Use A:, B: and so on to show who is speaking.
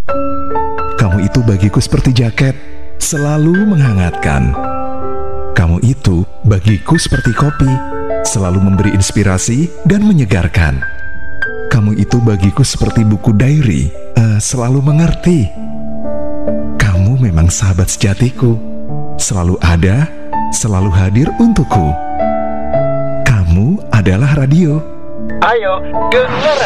A: Kamu itu bagiku seperti jaket, selalu menghangatkan. Kamu itu bagiku seperti kopi, selalu memberi inspirasi dan menyegarkan. Kamu itu bagiku seperti buku diary, selalu mengerti. Kamu memang sahabat sejatiku, selalu ada, selalu hadir untukku. Kamu adalah radio.
B: Ayo, dengar.